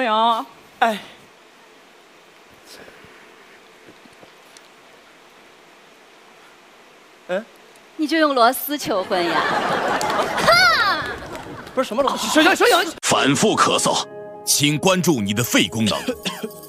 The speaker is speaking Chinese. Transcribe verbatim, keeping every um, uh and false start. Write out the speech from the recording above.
呀？ 哎，嗯， 你就用螺丝求婚呀？哈！ 不是什么老师，小杨，小杨， 反复咳嗽，请关注你的肺功能。